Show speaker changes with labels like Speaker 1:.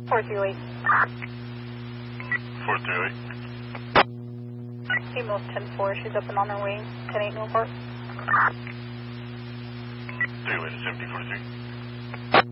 Speaker 1: 438.
Speaker 2: 438.
Speaker 1: Female 10-4, she's up and on her way. 10-8 Newport.
Speaker 2: Three-way to 7043.